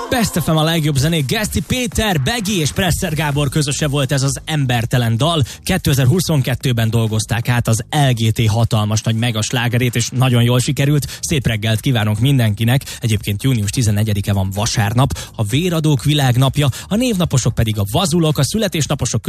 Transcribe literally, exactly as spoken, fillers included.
Best ef em a legjobb zenék, Geszti Péter, Begi és Presser Gábor közöse volt ez az Embertelen dal. kétezer-huszonkettőben dolgozták át az el gé té hatalmas nagy megaslágerét, és nagyon jól sikerült. Szép reggelt kívánok mindenkinek. Egyébként június tizennegyedike van vasárnap, a Véradók világnapja, a névnaposok pedig a vazulok, a születésnaposok